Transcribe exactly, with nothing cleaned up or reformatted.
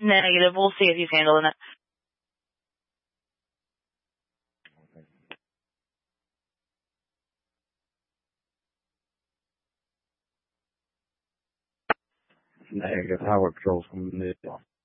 Negative. We'll see if he's handling it. Negative. Highway patrol's coming in.